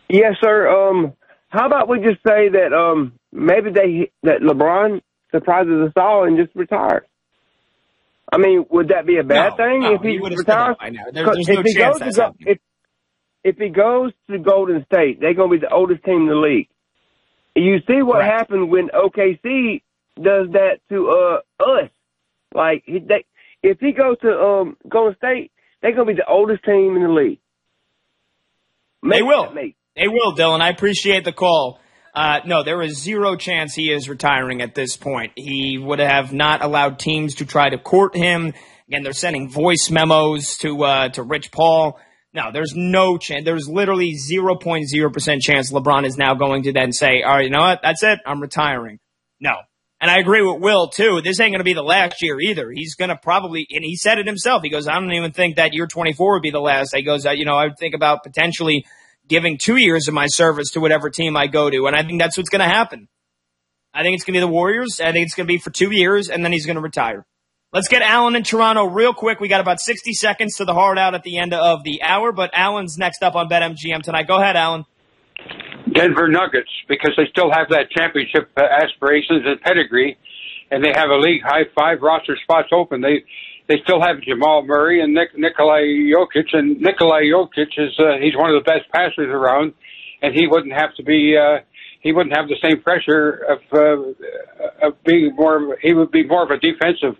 Yes, sir. How about we just say that maybe that LeBron surprises us all and just retires? I mean, would that be a bad thing if he retires? There's no chance that's happening. If he goes to Golden State, they're going to be the oldest team in the league. You see what happened when OKC does that to us. Like, if he goes to Golden State, they're going to be the oldest team in the league. They will, Dylan. I appreciate the call. No, there is zero chance he is retiring at this point. He would have not allowed teams to try to court him. Again, they're sending voice memos to Rich Paul. No, there's no chance. There's literally 0.0% chance LeBron is now going to then say, all right, you know what? That's it. I'm retiring. No. And I agree with Will, too. This ain't going to be the last year either. He's going to probably, and he said it himself. He goes, I don't even think that year 24 would be the last. He goes, I would think about potentially giving 2 years of my service to whatever team I go to. And I think that's what's going to happen. I think it's going to be the Warriors. I think it's going to be for 2 years, and then he's going to retire. Let's get Alan in Toronto real quick. We got about 60 seconds to the hard out at the end of the hour, but Alan's next up on BetMGM tonight. Go ahead, Alan. Denver Nuggets, because they still have that championship aspirations and pedigree, and they have a league-high 5 roster spots open. They still have Jamal Murray and Nikola Jokic, and Nikola Jokic he's one of the best passers around, and he wouldn't have to be he wouldn't have the same pressure of being more. He would be more of a defensive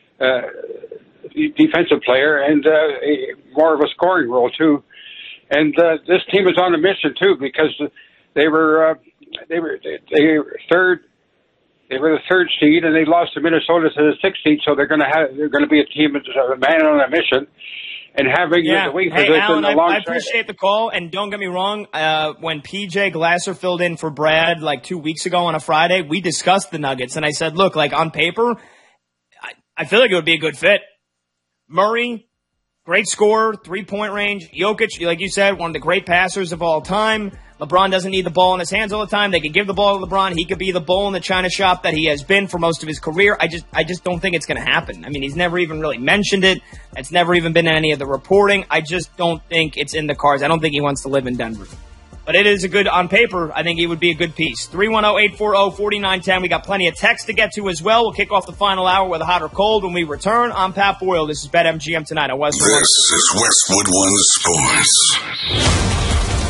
player and more of a scoring role too. And this team is on a mission too, because they were third. They were the 3rd seed, and they lost to Minnesota to the 6th seed. So they're going to be a team, a man on a mission, and having the wing position. Alan, I appreciate the call, and don't get me wrong. When PJ Glasser filled in for Brad like 2 weeks ago on a Friday, we discussed the Nuggets, and I said, look, like on paper, I feel like it would be a good fit. Murray, great scorer, 3-point range. Jokic, like you said, one of the great passers of all time. LeBron doesn't need the ball in his hands all the time. They could give the ball to LeBron. He could be the bull in the china shop that he has been for most of his career. I just don't think it's going to happen. I mean, he's never even really mentioned it. It's never even been in any of the reporting. I just don't think it's in the cards. I don't think he wants to live in Denver. But it is a good, on paper, I think he would be a good piece. 310-840-4910. We got plenty of text to get to as well. We'll kick off the final hour with a hot or cold when we return. I'm Pat Boyle. This is BetMGM tonight on Westwood. This is Westwood One Sports.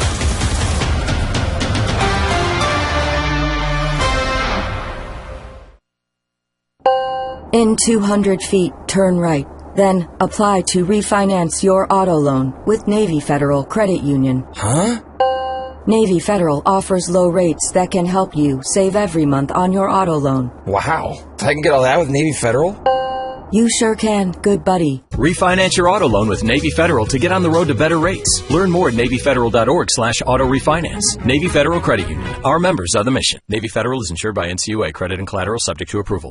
In 200 feet, turn right. Then apply to refinance your auto loan with Navy Federal Credit Union. Huh? Navy Federal offers low rates that can help you save every month on your auto loan. Wow. I can get all that with Navy Federal? You sure can, good buddy. Refinance your auto loan with Navy Federal to get on the road to better rates. Learn more at NavyFederal.org/auto refinance. Navy Federal Credit Union. Our members are the mission. Navy Federal is insured by NCUA. Credit and collateral subject to approval.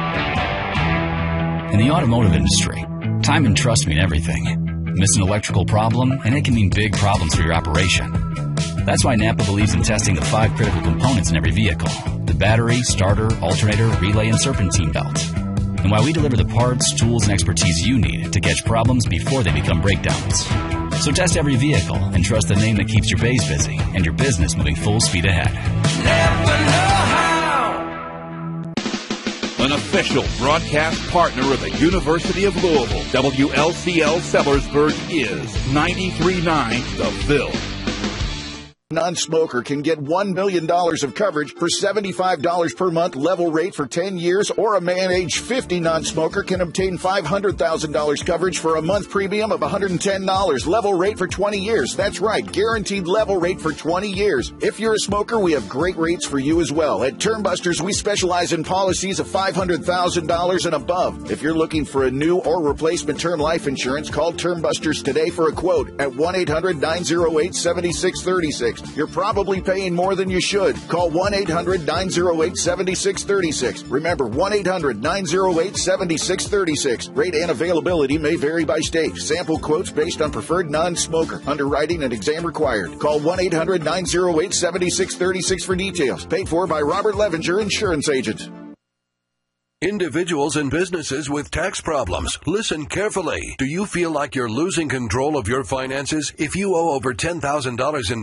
In the automotive industry, time and trust mean everything. Miss an electrical problem, and it can mean big problems for your operation. That's why Napa believes in testing the 5 critical components in every vehicle: the battery, starter, alternator, relay, and serpentine belt. And why we deliver the parts, tools, and expertise you need to catch problems before they become breakdowns. So test every vehicle and trust the name that keeps your bays busy and your business moving full speed ahead. Napa know-how. An official broadcast partner of the University of Louisville, WLCL Sellersburg is 93.9 The Ville. Non-smoker can get $1 million of coverage for $75 per month level rate for 10 years, or a man age 50 non-smoker can obtain $500,000 coverage for a month premium of $110 level rate for 20 years. That's right, guaranteed level rate for 20 years. If you're a smoker, we have great rates for you as well. At Termbusters, we specialize in policies of $500,000 and above. If you're looking for a new or replacement term life insurance, call Termbusters today for a quote at 1-800-908-7636. You're probably paying more than you should. Call 1-800-908-7636. Remember, 1-800-908-7636. Rate and availability may vary by state. Sample quotes based on preferred non-smoker. Underwriting and exam required. Call 1-800-908-7636 for details. Paid for by Robert Levenger Insurance Agent. Individuals and businesses with tax problems, listen carefully. Do you feel like you're losing control of your finances? If you owe over $10,000 in